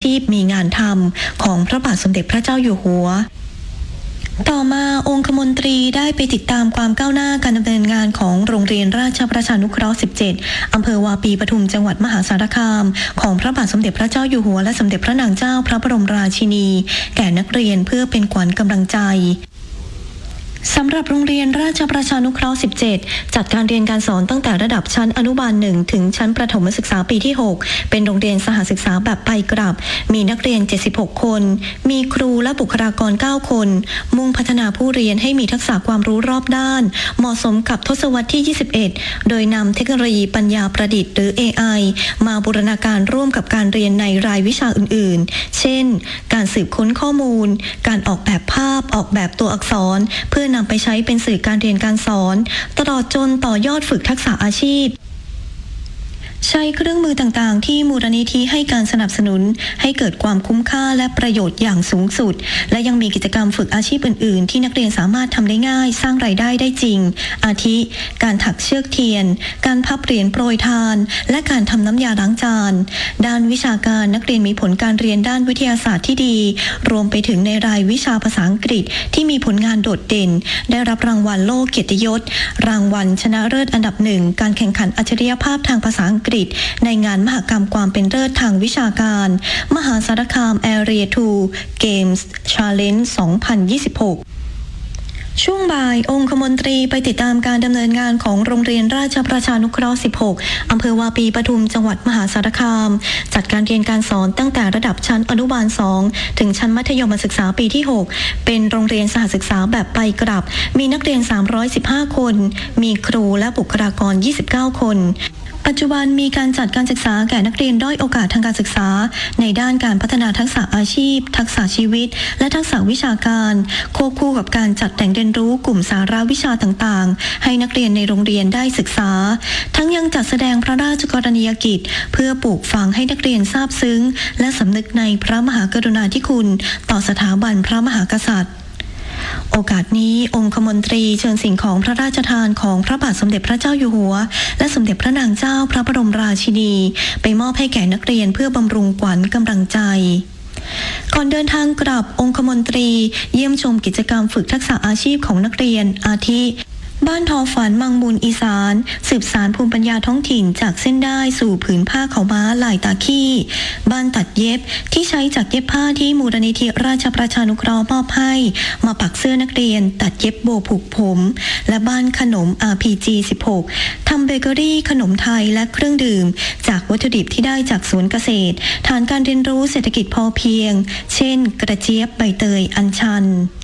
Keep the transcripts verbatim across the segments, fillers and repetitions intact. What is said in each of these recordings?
ชีพมีงานทำของพระบาทสมเด็จพระเจ้าอยู่หัวต่อมาองคมนตรีได้ไปติดตามความก้าวหน้าการดำเนินงานของโรงเรียนราชประชานุเคราะห์สิบเจ็ดอำเภอวาปีปทุมจังหวัดมหาสารคามของพระบาทสมเด็จพระเจ้าอยู่หัวและสมเด็จพระนางเจ้าพระบรมราชินีแก่นักเรียนเพื่อเป็นขวัญกำลังใจสำหรับโรงเรียนราชประชานุเคราะห์สิบเจ็ดจัดการเรียนการสอนตั้งแต่ระดับชั้นอนุบาลหนึ่งถึงชั้นประถมศึกษาปีที่หกเป็นโรงเรียนสหศึกษาแบบไปกลับมีนักเรียนเจ็ดสิบหกคนมีครูและบุคลากรเก้าคนมุ่งพัฒนาผู้เรียนให้มีทักษะความรู้รอบด้านเหมาะสมกับทศวรรษที่ยี่สิบเอ็ดโดยนำเทคโนโลยีปัญญาประดิษฐ์หรือ เอ ไอ มาบูรณาการร่วมกับการเรียนในรายวิชาอื่นๆเช่นการสืบค้นข้อมูลการออกแบบภาพออกแบบตัวอักษรเพื่อนำไปใช้เป็นสื่อการเรียนการสอนตลอดจนต่อยอดฝึกทักษะอาชีพใช้เครื่องมือต่างๆที่มูลนิธิให้การสนับสนุนให้เกิดความคุ้มค่าและประโยชน์อย่างสูงสุดและยังมีกิจกรรมฝึกอาชีพอื่นๆที่นักเรียนสามารถทำได้ง่ายสร้างรายได้ได้จริงอาทิการถักเชือกเทียนการพับเหรียญโปรยทานและการทำน้ำยาล้างจานด้านวิชาการนักเรียนมีผลการเรียนด้านวิทยาศาสตร์ที่ดีรวมไปถึงในรายวิชาภาษาอังกฤษที่มีผลงานโดดเด่นได้รับรางวัลโลกเกียรติยศรางวัลชนะเลิศอันดับหนึ่งการแข่งขันอัจฉริยภาพทางภาษาอังกฤษในงานมหกรรมความเป็นเลิศทางวิชาการมหาสารคาม Area ทู Games Challenge สองพันยี่สิบหกช่วงบ่ายองคมนตรีไปติดตามการดำเนินงานของโรงเรียนราชประชานุเคราะห์สิบหกอำเภอวาปีปทุมจังหวัดมหาสารคามจัดการเรียนการสอนตั้งแต่ระดับชั้นอนุบาลสองถึงชั้นมัธยมศึกษาปีที่หกเป็นโรงเรียนสหศึกษาแบบไปกลับมีนักเรียนสามร้อยสิบห้าคนมีครูและบุคลากรยี่สิบเก้าคนปัจจุบันมีการจัดการศึกษาแก่นักเรียนด้อยโอกาสทางการศึกษาในด้านการพัฒนาทักษะอาชีพทักษะชีวิตและทักษะวิชาการควบคู่กับการจัดแหล่งเรียนรู้กลุ่มสาระวิชาต่างๆให้นักเรียนในโรงเรียนได้ศึกษาทั้งยังจัดแสดงพระราชกรณียกิจเพื่อปลูกฝังให้นักเรียนทราบซึ้งและสำนึกในพระมหากรุณาธิคุณต่อสถาบันพระมหากษัตริย์โอกาสนี้องคมนตรีเชิญสิ่งของพระราชทานของพระบาทสมเด็จพระเจ้าอยู่หัวและสมเด็จพระนางเจ้าพระบรมราชินีไปมอบให้แก่นักเรียนเพื่อบำรุงขวัญกำลังใจก่อนเดินทางกลับองคมนตรีเยี่ยมชมกิจกรรมฝึกทักษะอาชีพของนักเรียนอาทิบ้านทอฝันมังมูลอีสานสืบสานภูมิปัญญาท้องถิ่นจากเส้นได้สู่ผืนผ้าขาวม้าลายตาขี้บ้านตัดเย็บที่ใช้จากเย็บผ้าที่มูลนิธิราชประชานุเคราะห์มอบให้มาปักเสื้อนักเรียนตัดเย็บโบผูกผมและบ้านขนม อาร์ พี จี สิบหกทำเบเกอรี่ขนมไทยและเครื่องดื่มจากวัตถุดิบที่ได้จากสวนเกษตรฐานการเรียนรู้เศรษฐกิจพอเพียงเช่นกระเจี๊ยบใบเตยอัญชัน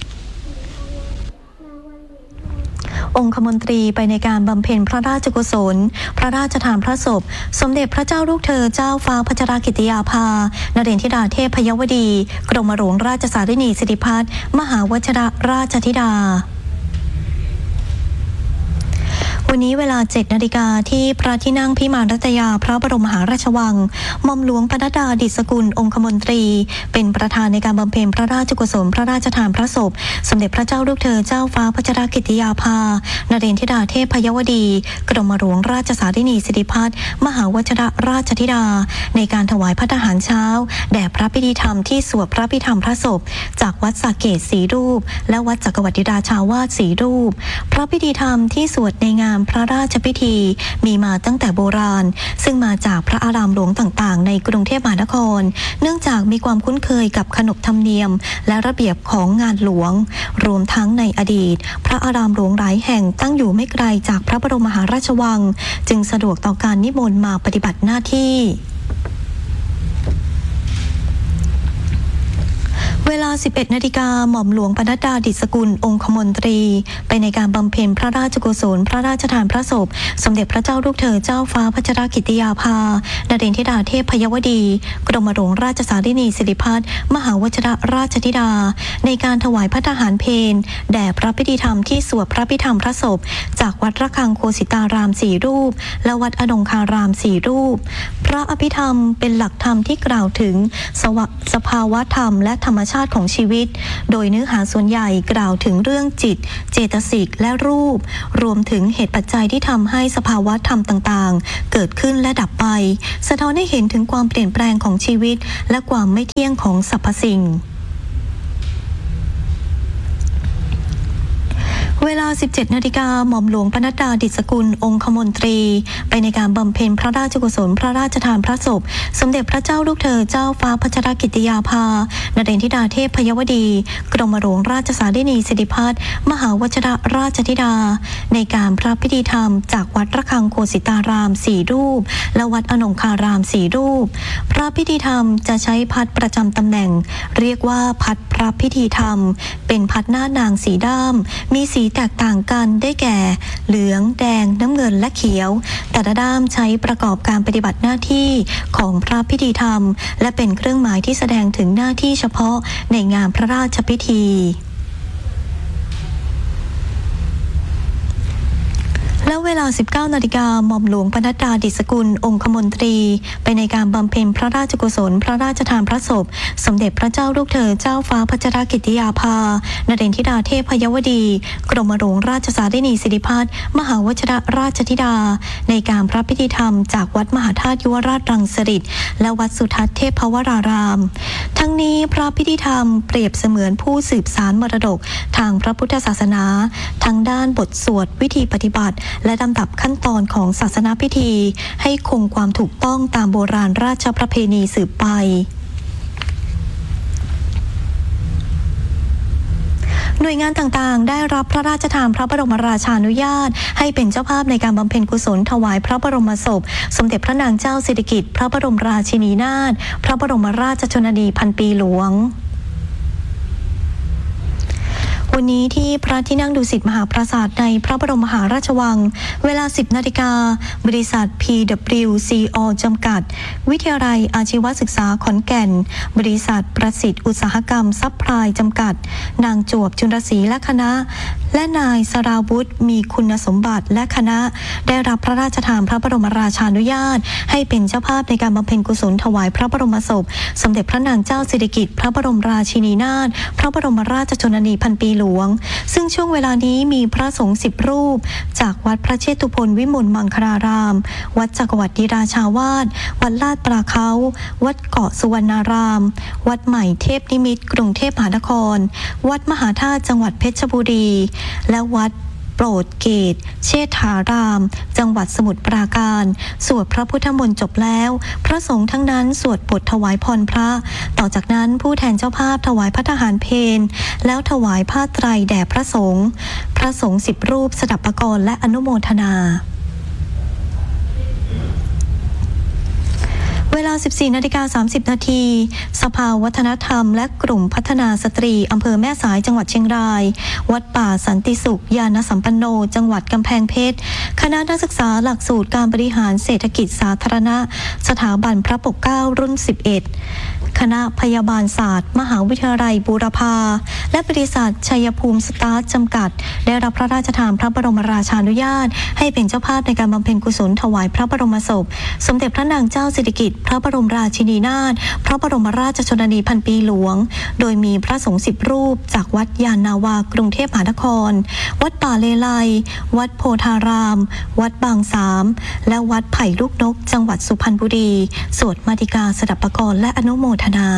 องคมนตรีไปในการบำเพ็ญพระราชกุศลพระราชทานพระศพสมเด็จพระเจ้าลูกเธอเจ้าฟ้าพัชรกิติยาภานเรนธิดาเทพยวดีกรมหลวงราชสารินีสิริพัฒน์มหาวชิรราชธิดาวันนี้เวลา เจ็ดนาฬิกาที่พระที่นั่งพิมานรัตยาพระบรมมหาราชวังหม่อมหลวงปนัดดาดิษฐกุลองคมนตรีเป็นประธานในการบำเพ็ญพระราชกุศลพระราชทานพระศพสมเด็จพระเจ้าลูกเธอเจ้าฟ้าพัชรกิติยาภานเรนธิดาเทพยวดีกรมหลวงราชสารินีสิริพัฒน์มหาวชิรราชธิดาในการถวายภัตตาหารเช้าแด่พระพิธีธรรมที่สวดพระพิธรรมพระศพจากวัดสาเกตสีรูปและวัดจักรวรรดิราชาวาสสีรูปพระพิธีธรรมที่สวดในงานพระราชพิธีมีมาตั้งแต่โบราณซึ่งมาจากพระอารามหลวงต่างๆในกรุงเทพมหานครเนื่องจากมีความคุ้นเคยกับขนบธรรมเนียมและระเบียบของงานหลวงรวมทั้งในอดีตพระอารามหลวงหลายแห่งตั้งอยู่ไม่ไกลจากพระบรมมหาราชวังจึงสะดวกต่อการนิมนต์มาปฏิบัติหน้าที่เวลา สิบเอ็ดนาฬิกาหม่อมหลวงปนัดดาดิษฐกุลองคมนตรีไปในการบำเพ็ญพระราชกุศลพระราชทานพระศพสมเด็จพระเจ้าลูกเธอเจ้าฟ้าพัชรกิติยาภานเรนธิดาเทพยวดีกรมหลวงราชสารินีสิริพัฒน์มหาวชิรราชธิดาในการถวายภัตตาหารเพลแด่พระพิธีธรรมที่สวดพระพิธรรมพระศพจากวัดระฆังโคสิตารามสี่รูปและวัดอนงคารามสี่รูปพระอภิธรรมเป็นหลักธรรมที่กล่าวถึงสภาวะธรรมและธรรมชาติติของชีวิตโดยเนื้อหาส่วนใหญ่กล่าวถึงเรื่องจิตเจตสิกและรูปรวมถึงเหตุปัจจัยที่ทำให้สภาวะธรรมต่างๆเกิดขึ้นและดับไปสะท้อนให้เห็นถึงความเปลี่ยนแปลงของชีวิตและความไม่เที่ยงของสรรพสิ่งเวลา สิบเจ็ด นาฬิกาหม่อมหลวงปนัดดา ดิษฐกุลองคมนตรีไปในการบำเพ็ญพระราชกุศลพระราชทานพระศพสมเด็จพระเจ้าลูกเธอเจ้าฟ้าพัชรกิติยาภานเรนธิดาเทพพยวดีกรมหลวงราชสารินีสิริพัฒน์มหาวชิรราชธิดาในการพระพิธีธรรมจากวัดระฆังโคสิตารามสี่รูปและวัดอนงคารามสี่รูปพระพิธีธรรมจะใช้พัดประจำตำแหน่งเรียกว่าพัดพระพิธีธรรมเป็นพัดหน้านางสีด้ามมีสีแตกต่างกันได้แก่เหลืองแดงน้ำเงินและเขียวแต่ละด้ามใช้ประกอบการปฏิบัติหน้าที่ของพระพิธีธรรมและเป็นเครื่องหมายที่แสดงถึงหน้าที่เฉพาะในงานพระราชพิธีและเวลา สิบเก้า นาฬิกาหม่อมหลวงปนัดดา ดิษฐกุลองคมนตรีไปในการบำเพ็ญพระราชกุศลพระราชทานพระศพสมเด็จพระเจ้าลูกเธอเจ้าฟ้าพัชรกิติยาภานเรนธิดาเทพพยวดีกรมหลวงราชสารินีสิริพัฒน์มหาวชิรราชธิดาในการพระพิธีธรรมจากวัดมหาธาตุยุวราชรังสฤษฎ์และวัดสุทัศน์เทพวรารามทั้งนี้พระพิธีธรรมเปรียบเสมือนผู้สืบสานมรดกทางพระพุทธศาสนาทั้งด้านบทสวดวิธีปฏิบัติและลำดับขั้นตอนของศาสนาพิธีให้คงความถูกต้องตามโบราณราชประเพณีสืบไปหน่วยงานต่างๆได้รับพระราชทานพระบรมราชานุญาตให้เป็นเจ้าภาพในการบำเพ็ญกุศลถวายพระบรมศพสมเด็จพระนางเจ้าสิริกิติ์พระบรมราชินีนาถพระบรมราชชนนีพันปีหลวงวันนี้ที่พระที่นั่งดุสิตมหาปราสาทในพระบรมมหาราชวังเวลา สิบ นาฬิกาบริษัท พี ดับเบิลยู ซี โอ จำกัดวิทยาลัยอาชีวศึกษาขอนแก่นบริษัทประสิทธิ์อุตสาหกรรมซัพพลายจำกัดนางจวบจุลศรีและคณะและนายสราวุธมีคุณสมบัติและคณะได้รับพระราชทานพระบรมราชานุญาตให้เป็นเจ้าภาพในการบำเพ็ญกุศลถวายพระบรมศพสมเด็จพระนางเจ้าสิริกิติ์พระบรมราชินีนาถพระบรมราชชนนีพันปีหลวงซึ่งช่วงเวลานี้มีพระสงฆ์สิบรูปจากวัดพระเชตุพนวิมลมังคลารามวัดจักรวรรดิราชาวาสวัดลาดปลาเขาวัดเกาะสุวรรณารามวัดใหม่เทพนิมิตรกรุงเทพมหานครวัดมหาธาตุจังหวัดเพชรบุรีและวัดโปรดเกตเชษฐารามจังหวัดสมุทรปราการสวดพระพุทธมนต์จบแล้วพระสงฆ์ทั้งนั้นสวดบทถวายพรพระต่อจากนั้นผู้แทนเจ้าภาพถวายพระทหารเพลแล้วถวายผ้าไตรแด่พระสงฆ์พระสงฆ์สิบรูปสดับปกรณ์และอนุโมทนาเวลา สิบสี่ นาฬิกา สามสิบ นาทีสภาวัฒนธรรมและกลุ่มพัฒนาสตรีอำเภอแม่สายจังหวัดเชียงรายวัดป่าสันติสุขญาณสัมปันโนจังหวัดกำแพงเพชรคณะนักศึกษาหลักสูตรการบริหารเศรษฐกิจสาธารณะสถาบันพระปกเกล้ารุ่นสิบเอ็ดคณะพยาบาลศาสตร์มหาวิทยาลัยบูรพาและบริษัทชัยภูมิสตาร์ทจำกัดได้รับพระราชทานพระบรมราชานุญาตให้เป็นเจ้าภาพในการบำเพ็ญกุศลถวายพระบรมศพสมเด็จพระนางเจ้าสิริกิติ์พระบรมราชินีนาถพระบรมราชชนนีพันปีหลวงโดยมีพระสงฆ์สิบรูปจากวัดยานนาวากรุงเทพมหานครวัดป่าเลไลวัดโพธารามวัดบางสามและวัดไผ่ลูกนกจังหวัดสุพรรณบุรีสวดมาติกาสดับปกรณ์และอนุโมทนา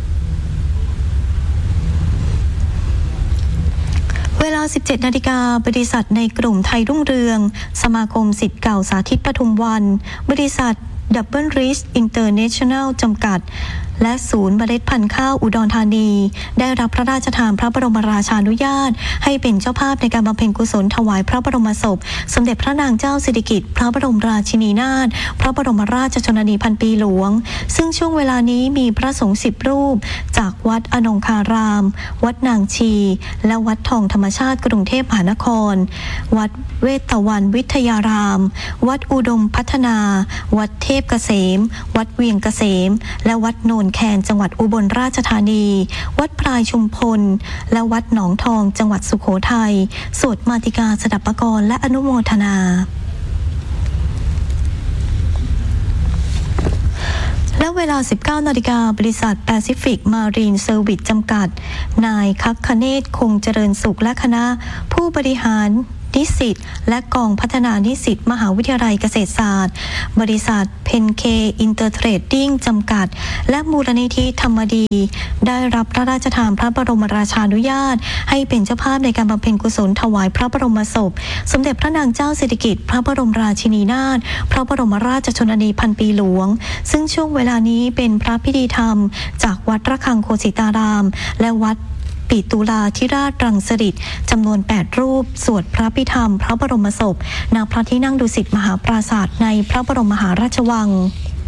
เวลา สิบเจ็ด นาฬิกาบริษัทในกลุ่มไทยรุ่งเรืองสมาคมศิษย์เก่าสาธิตปทุมวันบริษัทดับเบิลริชอินเตอร์เนชั่นแนลจำกัดและศูนย์เมล็ดพันธุ์ข้าวอุดรธานีได้รับพระราชทานพระบรมราชานุญาตให้เป็นเจ้าภาพในการบำเพ็ญกุศลถวายพระบรมศพสมเด็จพระนางเจ้าสิริกิติ์พระบรมราชินีนาถพระบรมราชชนนีพันปีหลวงซึ่งช่วงเวลานี้มีพระสงฆ์สิบรูปจากวัดอนงคารามวัดนางชีและวัดทองธรรมชาติกรุงเทพมหานครวัดเวตวันวิทยารามวัดอุดมพัฒนาวัดเทพเกษมวัดเวียงเกษมและวัดโนนแคนจังหวัดอุบลราชธานีวัดพลายชุมพลและวัดหนองทองจังหวัดสุโขทัยสวดมาติกาสดับปกรณ์และอนุโมทนาและเวลา สิบเก้านาฬิกา บริษัทแปซิฟิกมารีนเซอร์วิสจำกัดนายคัคคเนศคงเจริญสุขและคณะผู้บริหารนิสิตและกองพัฒนานิสิตมหาวิทยาลัยเกษตรศาสตร์บริษัทเพนเคอินเตอร์เทรดดิ้งจำกัดและมูลนิธิธรรมดีได้รับพระราชทานพระบรมราชานุญาตให้เป็นเจ้าภาพในการบำเพ็ญกุศลถวายพระบรมศพสมเด็จพระนางเจ้าสิริกิติ์พระบรมราชินีนาถพระบรมราชชนนีพันปีหลวงซึ่งช่วงเวลานี้เป็นพระพิธีธรรมจากวัดระฆังโคสิตารามและวัดปิตุลาธิราชรังสฤษฎ์จำนวนแปดรูปสวดพระพิธรรมพระบรมศพณพระที่นั่งดุสิตมหาปราสาทในพระบรมมหาราชวัง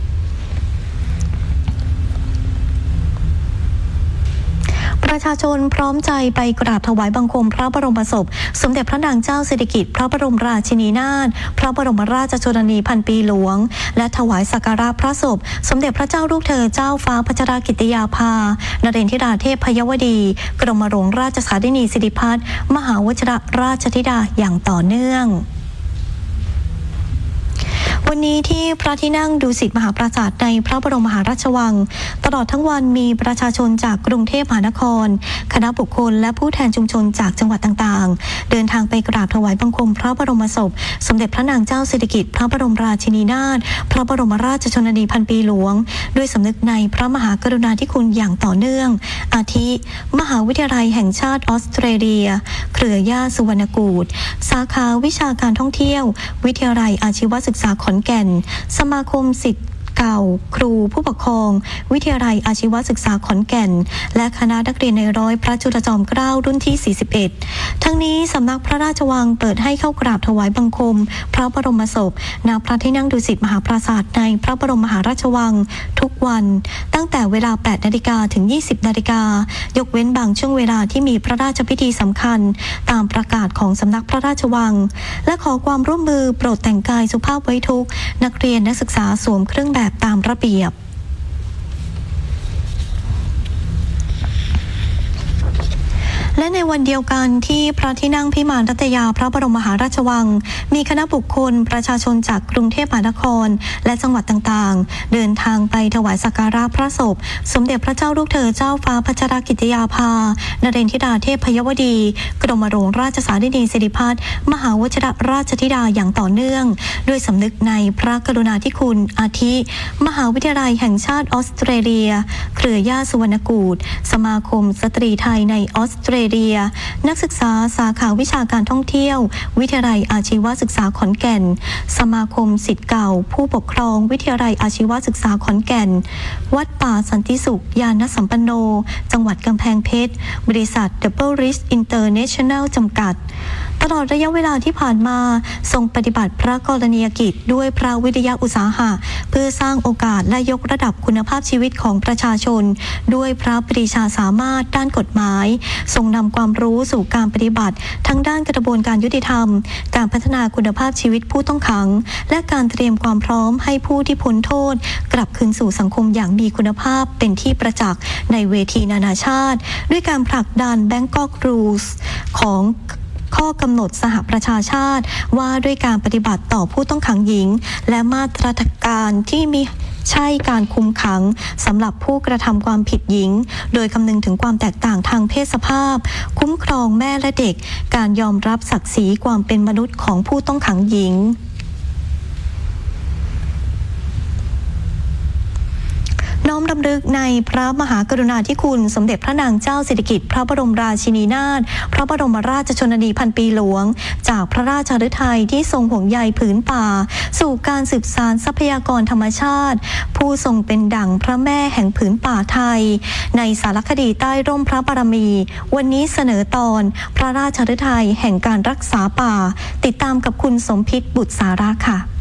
ประชาชนพร้อมใจไปกราบถวายบังคมพระบรมศพสมเด็จพระนางเจ้าสิริกิติ์พระบรมราชินีนาถพระบรมราชชนนีพันปีหลวงและถวายสักการะพระศพสมเด็จพระเจ้าลูกเธอเจ้าฟ้าพัชรกิติยาภานเรนทิราเทพพยวดีกรมหลวงราชสารินีสิริพัฒน์มหาวชิรราชธิดาอย่างต่อเนื่องวันนี้ที่พระที่นั่งดุสิตมหาปราสาทในพระบรมมหาราชวังตลอดทั้งวันมีประชาชนจากกรุงเทพมหานครคณะบุคคลและผู้แทนชุมชนจากจังหวัดต่างๆเดินทางไปกราบถวายบังคมพระบรมศพสมเด็จพระนางเจ้าสิริกิติ์พระบรมราชินีนาถพระบรมราชชนนีพันปีหลวงด้วยสำนึกในพระมหากรุณาธิคุณอย่างต่อเนื่องอาทิมหาวิทยาลัยแห่งชาติออสเตรเลียเครือญาติสุวรรณกูฏสาขาวิชาการท่องเที่ยววิทยาลัยอาชีวศึกษาขอนแก่นสมาคมศิษย์เก่าครูผู้ปกครองวิทยาลัยอาชีวศึกษาขอนแก่นและคณะนักเรียนในร้อยพระจุลจอมเกล้ารุ่นที่สี่สิบเอ็ดทั้งนี้สำนักพระราชวังเปิดให้เข้ากราบถวายบังคมพระบรมศพณพระที่นั่งดุสิตมหาปราสาทในพระบรมมหาราชวังทุกวันตั้งแต่เวลา แปดนาฬิกา ถึง ยี่สิบนาฬิกายกเว้นบางช่วงเวลาที่มีพระราชพิธีสำคัญตามประกาศของสำนักพระราชวังและขอความร่วมมือโปรดแต่งกายสุภาพไว้ทุกนักเรียนนักศึกษาสวมเครื่องแบบตามระเบียบและในวันเดียวกันที่พระที่นั่งพิมานรัตยาพระบรมมหาราชวังมีคณะบุคคลประชาชนจากกรุงเทพมหานครและจังหวัดต่างๆเดินทางไปถวายสักการะพระศพสมเด็จพระเจ้าลูกเธอเจ้าฟ้าพัชรกิติยาภานเรนทิราเทพพยวดีกรมหลวงราชสารินีสิริพัฒน์มหาวชิรราชธิดาอย่างต่อเนื่องด้วยสำนึกในพระกรุณาธิคุณอาทิมหาวิทยาลัยแห่งชาติออสเตรเลียเครือญาติสุวรรณกูฏสมาคมสตรีไทยในออสเตรเลียนักศึกษาสาขาวิชาการท่องเที่ยววิทยาลัยอาชีวศึกษาขอนแก่นสมาคมศิษย์เก่าผู้ปกครองวิทยาลัยอาชีวศึกษาขอนแก่นวัดป่าสันติสุขญาณสัมปันโนจังหวัดกำแพงเพชรบริษัท Double Risk International จำกัดตลอดระยะเวลาที่ผ่านมาทรงปฏิบัติพระกรณียกิจด้วยพระวิทยาอุตสาหะเพื่อสร้างโอกาสและยกระดับคุณภาพชีวิตของประชาชนด้วยพระปรีชาสามารถด้านกฎหมายทรงนำความรู้สู่การปฏิบัติทั้งด้านกระบวนการยุติธรรมการพัฒนาคุณภาพชีวิตผู้ต้องขังและการเตรียมความพร้อมให้ผู้ที่พ้นโทษกลับคืนสู่สังคมอย่างมีคุณภาพเป็นที่ประจักษ์ในเวทีนานาชาติด้วยการผลักดัน Bangkok Rules ของข้อกำหนดสหประชาชาติว่าด้วยการปฏิบัติต่อผู้ต้องขังหญิงและมาตรการที่มีใช่การคุมขังสำหรับผู้กระทำความผิดหญิงโดยคำนึงถึงความแตกต่างทางเพศสภาพคุ้มครองแม่และเด็กการยอมรับศักดิ์ศรีความเป็นมนุษย์ของผู้ต้องขังหญิงน้อมรำลึกในพระมหากรุณาธิคุณสมเด็จพระนางเจ้าสิริกิติ์พระบรมราชินีนาถพระบรมราชชนนีพันปีหลวงจากพระราชฤทัยที่ทรงห่วงใยผืนป่าสู่การสืบสานทรัพยากรธรรมชาติผู้ทรงเป็นดั่งพระแม่แห่งผืนป่าไทยในสารคดีใต้ร่มพระบารมีวันนี้เสนอตอนพระราชฤทัยแห่งการรักษาป่าติดตามกับคุณสมพิษบุตรสาระค่ะ